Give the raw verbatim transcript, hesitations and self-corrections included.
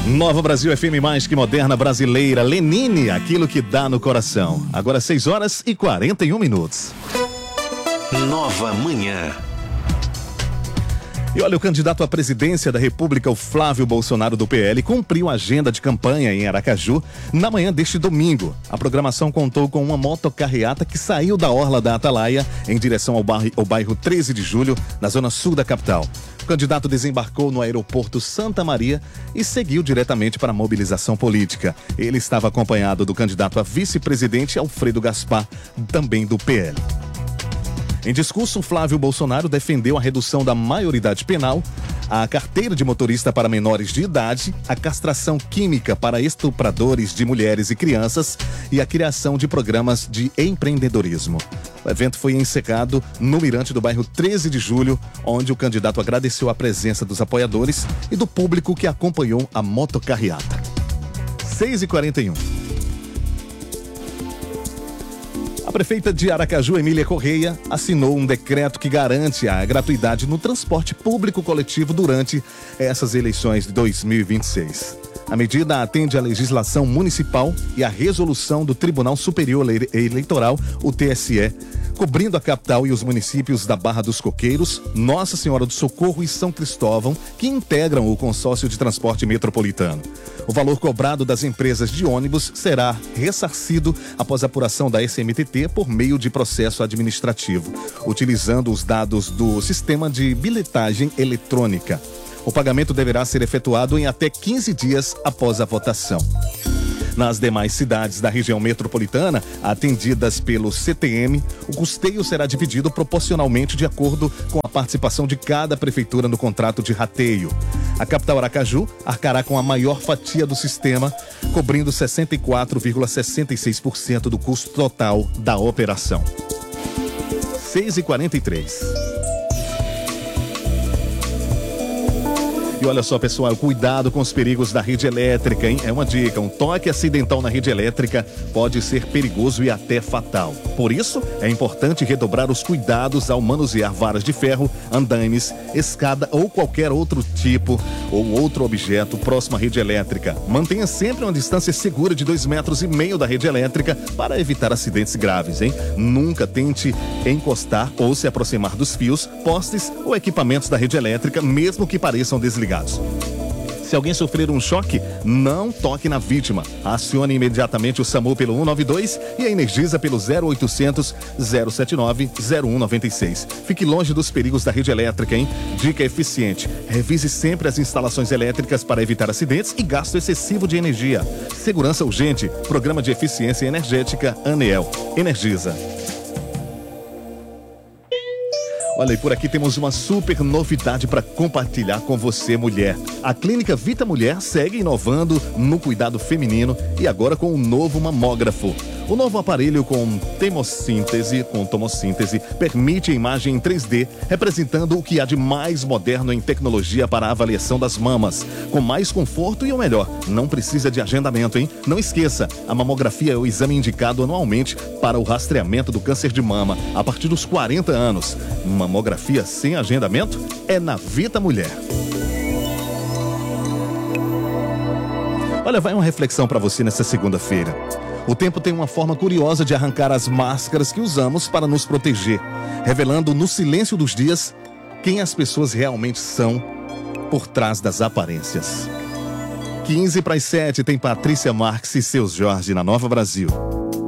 Nova Brasil F M, mais que moderna, brasileira. Lenine, aquilo que dá no coração. Agora seis horas e quarenta e um minutos. Nova Manhã. E olha, o candidato à presidência da República, o Flávio Bolsonaro do P L, cumpriu a agenda de campanha em Aracaju na manhã deste domingo. A programação contou com uma motocarreata que saiu da orla da Atalaia em direção ao bairro, ao bairro treze de julho, na zona sul da capital. O candidato desembarcou no aeroporto Santa Maria e seguiu diretamente para a mobilização política. Ele estava acompanhado do candidato a vice-presidente Alfredo Gaspar, também do P L. Em discurso, Flávio Bolsonaro defendeu a redução da maioridade penal, a carteira de motorista para menores de idade, a castração química para estupradores de mulheres e crianças e a criação de programas de empreendedorismo. O evento foi encerrado no Mirante do bairro treze de julho, onde o candidato agradeceu a presença dos apoiadores e do público que acompanhou a motocarreata. seis e quarenta e um. A prefeita de Aracaju, Emília Correia, assinou um decreto que garante a gratuidade no transporte público coletivo durante essas eleições de dois mil e vinte e seis. A medida atende à legislação municipal e à resolução do Tribunal Superior Eleitoral, o T S E, cobrindo a capital e os municípios da Barra dos Coqueiros, Nossa Senhora do Socorro e São Cristóvão, que integram o consórcio de transporte metropolitano. O valor cobrado das empresas de ônibus será ressarcido após a apuração da S M T T por meio de processo administrativo, utilizando os dados do sistema de bilhetagem eletrônica. O pagamento deverá ser efetuado em até quinze dias após a votação. Nas demais cidades da região metropolitana, atendidas pelo C T M, o custeio será dividido proporcionalmente de acordo com a participação de cada prefeitura no contrato de rateio. A capital Aracaju arcará com a maior fatia do sistema, cobrindo sessenta e quatro vírgula sessenta e seis por cento do custo total da operação. seis e quarenta e três. E olha só, pessoal, cuidado com os perigos da rede elétrica, hein? É uma dica, um toque acidental na rede elétrica pode ser perigoso e até fatal. Por isso, é importante redobrar os cuidados ao manusear varas de ferro, andaimes, escada ou qualquer outro tipo ou outro objeto próximo à rede elétrica. Mantenha sempre uma distância segura de dois metros e meio da rede elétrica para evitar acidentes graves, hein? Nunca tente encostar ou se aproximar dos fios, postes ou equipamentos da rede elétrica, mesmo que pareçam desligados. Se alguém sofrer um choque, não toque na vítima. Acione imediatamente o SAMU pelo um nove dois e a Energisa pelo zero oitocentos, zero setenta e nove, zero um noventa e seis. Fique longe dos perigos da rede elétrica, hein? Dica eficiente: revise sempre as instalações elétricas para evitar acidentes e gasto excessivo de energia. Segurança urgente. Programa de Eficiência Energética ANEEL. Energisa. Olha, e por aqui temos uma super novidade para compartilhar com você, mulher. A Clínica Vita Mulher segue inovando no cuidado feminino e agora com um novo mamógrafo. O novo aparelho com tomossíntese, com tomossíntese permite a imagem em três D, representando o que há de mais moderno em tecnologia para a avaliação das mamas. Com mais conforto e o melhor, não precisa de agendamento, hein? Não esqueça, a mamografia é o exame indicado anualmente para o rastreamento do câncer de mama a partir dos quarenta anos. Mamografia sem agendamento é na Vita Mulher. Olha, vai uma reflexão para você nessa segunda-feira. O tempo tem uma forma curiosa de arrancar as máscaras que usamos para nos proteger, revelando no silêncio dos dias quem as pessoas realmente são por trás das aparências. quinze para as sete tem Patrícia Marques e Seus Jorge na Nova Brasil.